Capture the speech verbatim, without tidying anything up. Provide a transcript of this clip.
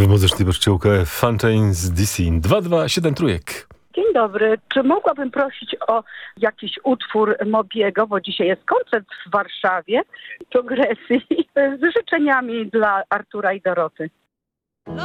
Muzyczny Pszczółka Fountains D C dwa dwa siedem trójek. Dzień dobry. Czy mogłabym prosić o jakiś utwór Mobiego, bo dzisiaj jest koncert w Warszawie, progresji, z życzeniami dla Artura i Doroty.